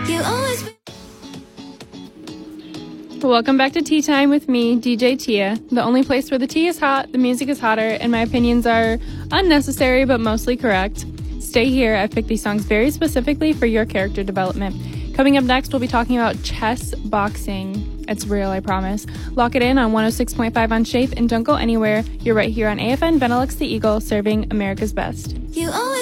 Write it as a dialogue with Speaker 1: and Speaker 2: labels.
Speaker 1: You always.
Speaker 2: Welcome back to Tea Time with me, DJ Tia, the only place where the tea is hot, the music is hotter, and my opinions are unnecessary but mostly correct. Stay here, I've picked these songs very specifically for your character development. Coming up next, we'll be talking about chess boxing. It's real, I promise. Lock it in on 106.5 on Shape, and don't go anywhere. You're right here on AFN Benelux the Eagle, serving America's best.
Speaker 1: You always.